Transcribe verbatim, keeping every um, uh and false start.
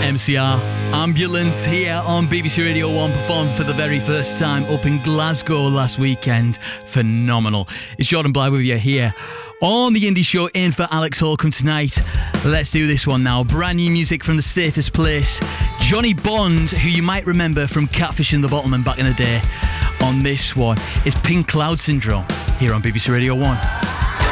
M C R. Ambulance here on B B C Radio one, performed for the very first time up in Glasgow last weekend. Phenomenal. It's Jordan Bly with you here on the Indie Show, in for Alex Holcomb tonight. Let's do this one now. Brand new music from The Safest Place. Johnny Bond, who you might remember from Catfish and the Bottlemen back in the day. On this one is Pink Cloud Syndrome here on B B C Radio one.